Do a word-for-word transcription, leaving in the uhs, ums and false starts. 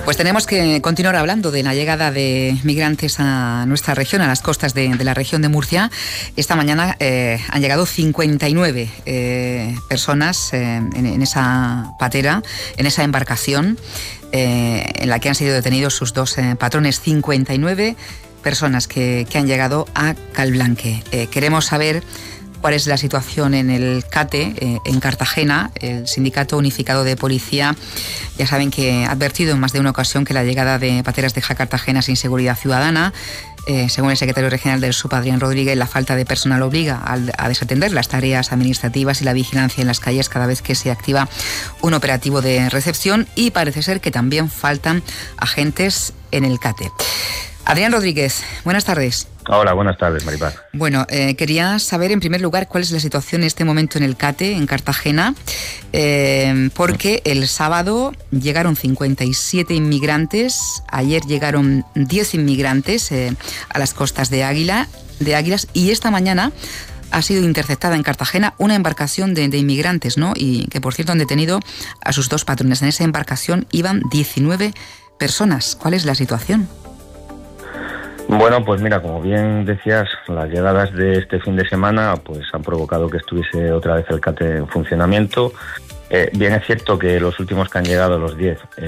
Pues tenemos que continuar hablando de la llegada de migrantes a nuestra región, a las costas de, de la región de Murcia. Esta mañana eh, han llegado cincuenta y nueve eh, personas eh, en, en esa patera, en esa embarcación eh, en la que han sido detenidos sus dos eh, patrones. cincuenta y nueve personas que, que han llegado a Calblanque. Eh, queremos saber cuál es la situación en el CATE, eh, en Cartagena. El Sindicato Unificado de Policía, ya saben que ha advertido en más de una ocasión que la llegada de pateras deja Cartagena sin seguridad ciudadana. Eh, según el secretario regional del S U P, Adrián Rodríguez, la falta de personal obliga a, a desatender las tareas administrativas y la vigilancia en las calles cada vez que se activa un operativo de recepción, y parece ser que también faltan agentes en el CATE. Adrián Rodríguez, buenas tardes. Hola, buenas tardes, Maripaz. Bueno, eh, quería saber en primer lugar cuál es la situación en este momento en el CATE, en Cartagena, eh, porque el sábado llegaron cincuenta y siete inmigrantes, ayer llegaron diez inmigrantes eh, a las costas de Águila, de Águilas, y esta mañana ha sido interceptada en Cartagena una embarcación de, de inmigrantes, ¿no? Y que, por cierto, han detenido a sus dos patrones. En esa embarcación iban diecinueve personas. ¿Cuál es la situación? Bueno, pues mira, como bien decías, las llegadas de este fin de semana pues han provocado que estuviese otra vez el CATE en funcionamiento. Eh, bien es cierto que los últimos que han llegado, los diez, eh,